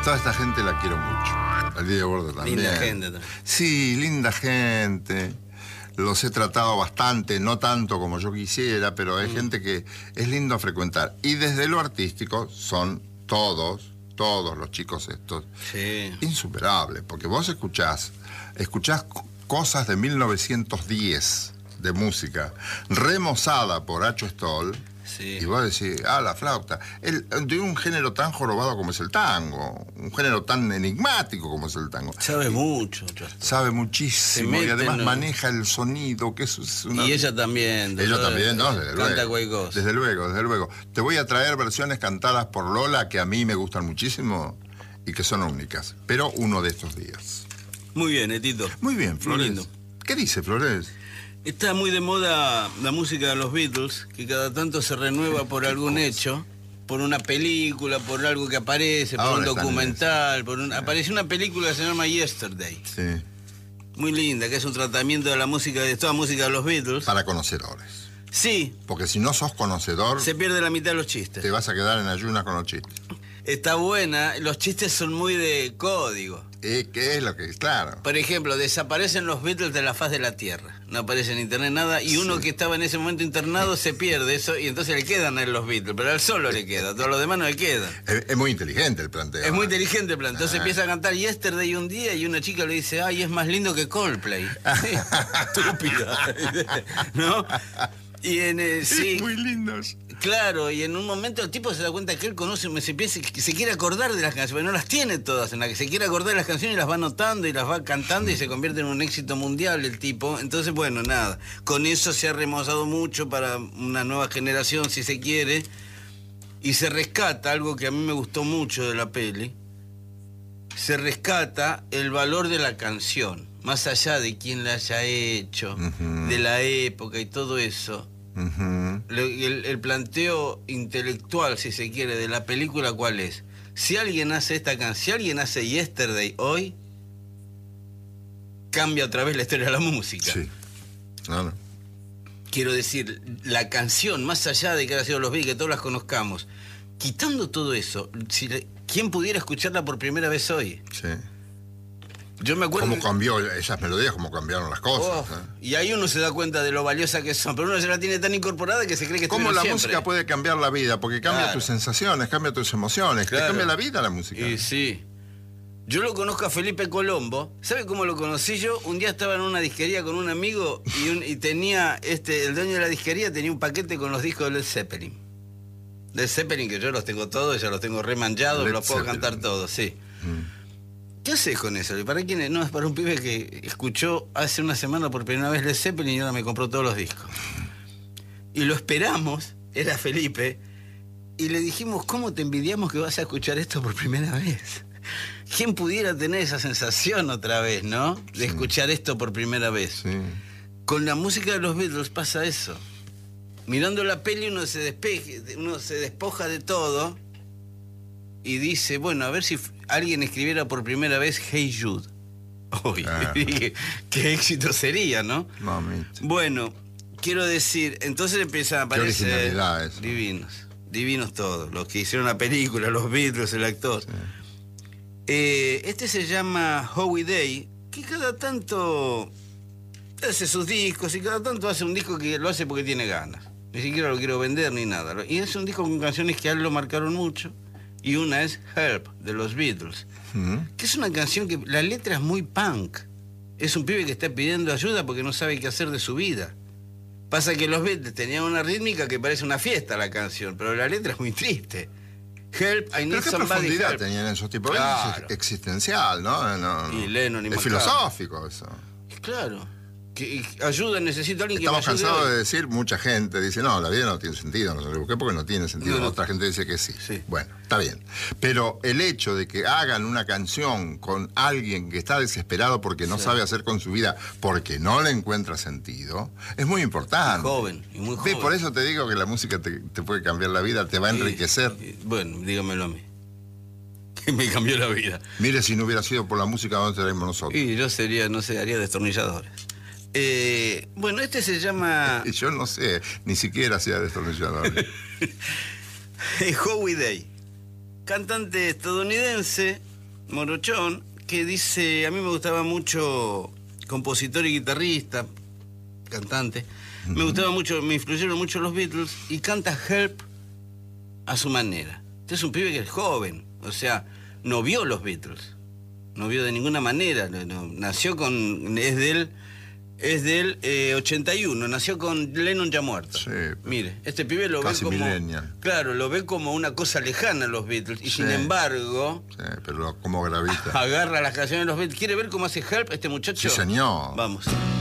toda esta gente la quiero mucho. Al Diego Borda también. Linda gente también. Sí, linda gente. Los he tratado bastante, no tanto como yo quisiera, pero hay gente que es lindo frecuentar. Y desde lo artístico son todos los chicos estos, Sí. insuperables, porque vos escuchás cosas de 1910 de música, remozada por Acho Stoll, Sí. y vos decís, la flauta, de un género tan jorobado como es el tango, un género tan enigmático como es el tango. Sabe mucho. Sabe muchísimo Se y además meten, maneja el sonido, que es una... Y ella también. Ella también, ¿no? Desde Canta luego. cualquier cosa. Desde luego. Te voy a traer versiones cantadas por Lola que a mí me gustan muchísimo y que son únicas, pero uno de estos días. Muy bien, Tito. Muy bien, Flores. lindo. ¿Qué dice Flores? Está muy de moda la música de los Beatles, que cada tanto se renueva por algún hecho, por una película, por algo que aparece, por Ahora un están en documental, apareció una película que se llama Yesterday, Sí. muy linda, que es un tratamiento de la música, de toda música de los Beatles. Para conocedores. Sí, Porque si no sos conocedor, se pierde la mitad de los chistes. te vas a quedar en ayunas con los chistes. Está buena, los chistes son muy de código. ¿Qué es lo que es? Claro. Por ejemplo, desaparecen los Beatles de la faz de la Tierra. No aparece en internet nada. Y uno que estaba en ese momento internado se pierde eso. Y entonces le quedan a él los Beatles. Pero a él solo le queda. Todos los demás no le quedan. Es muy inteligente el planteo. Es muy inteligente el plan. Entonces empieza a cantar Yesterday un día y una chica le dice, ay, es más lindo que Coldplay. Estúpida. ¿No? Y sí. Muy lindos. Claro, y en un momento el tipo se da cuenta que él conoce, se quiere acordar de las canciones, pero no las tiene todas, en la que se quiere acordar de las canciones y las va anotando y las va cantando y se convierte en un éxito mundial el tipo. Entonces, bueno, nada, con eso se ha remozado mucho para una nueva generación, si se quiere, y se rescata algo que a mí me gustó mucho de la peli, se rescata el valor de la canción, más allá de quién la haya hecho, de la época y todo eso. El planteo intelectual, si se quiere, de la película, ¿cuál es? Si alguien hace esta canción, si alguien hace Yesterday hoy, cambia otra vez la historia de la música. Sí. No. Quiero decir, la canción, más allá de que haya sido los Beatles, que todos las conozcamos, quitando todo eso, ¿quién pudiera escucharla por primera vez hoy? Sí. Yo me acuerdo... ¿Cómo cambió esas melodías? ¿Cómo cambiaron las cosas? Y ahí uno se da cuenta de lo valiosa que son, pero uno se la tiene tan incorporada que se cree que ¿Cómo la siempre. música puede cambiar la vida? Porque cambia Claro. tus sensaciones, cambia tus emociones, Claro. te cambia la vida la música. Y sí. Yo lo conozco a Felipe Colombo. ¿Sabe cómo lo conocí yo? Un día estaba en una disquería con un amigo y tenía, el dueño de la disquería tenía un paquete con los discos de Led Zeppelin. Led Zeppelin, que yo los tengo todos, ya los tengo remanchados, Led los puedo Zeppelin. cantar todos, sí. ¿Qué haces con eso? ¿Para quién es? No, es para un pibe que escuchó hace una semana por primera vez Led Zeppelin y ahora me compró todos los discos. Y lo esperamos, era Felipe, y le dijimos, ¿cómo te envidiamos que vas a escuchar esto por primera vez? ¿Quién pudiera tener esa sensación otra vez, no? De escuchar esto por primera vez. Sí. Con la música de los Beatles pasa eso. Mirando la peli uno se despoja de todo y dice, bueno, a ver si alguien escribiera por primera vez Hey Jude. Uy, qué éxito sería, ¿no? Mamita. Bueno, quiero decir, entonces empiezan a aparecer originalidad eso. divinos todos, los que hicieron la película, los Beatles, el actor. Sí. Este se llama Howie Day, que cada tanto hace sus discos y cada tanto hace un disco que lo hace porque tiene ganas. Ni siquiera lo quiero vender ni nada. Y es un disco con canciones que a él lo marcaron mucho. Y una es Help, de los Beatles. Que es una canción que la letra es muy punk. Es un pibe que está pidiendo ayuda porque no sabe qué hacer de su vida. Pasa que los Beatles tenían una rítmica que parece una fiesta la canción, pero la letra es muy triste. Help, I need Pero qué somebody profundidad help. tenían esos tipos. Claro. Es existencial, ¿no? Y Lennon y es McCartney. filosófico eso. Claro. Que ayuda, necesito a alguien Estamos que me ayude. cansados de decir, mucha gente dice, no, la vida no tiene sentido, no sé por qué, porque no tiene sentido. No. Otra gente dice que sí. Sí. Bueno, está bien. Pero el hecho de que hagan una canción con alguien que está desesperado porque no sabe hacer con su vida, porque no le encuentra sentido, es muy importante. Joven, y muy joven. Por eso te digo que la música te puede cambiar la vida, te va a enriquecer. Bueno, dígamelo a mí. Que me cambió la vida. Mire, si no hubiera sido por la música, ¿dónde estaríamos nosotros? Y yo sería, no sé, haría destornilladores. Bueno, este se llama Yo no sé, ni siquiera hacía destornilladores. Howie Day. Cantante estadounidense, morochón, que dice, a mí me gustaba mucho, compositor y guitarrista, cantante, me gustaba mucho, me influyeron mucho los Beatles, y canta Help a su manera. Este es un pibe que es joven, o sea, no vio los Beatles, no vio de ninguna manera, nació con, es del 81, nació con Lennon ya muerto. Sí. Mire, este pibe lo ve Casi como... millennial. Claro, lo ve como una cosa lejana los Beatles, y Sí. sin embargo... Sí, pero como gravita. Agarra las canciones de los Beatles. ¿Quiere ver cómo hace Help este muchacho? Sí, señor. Vamos.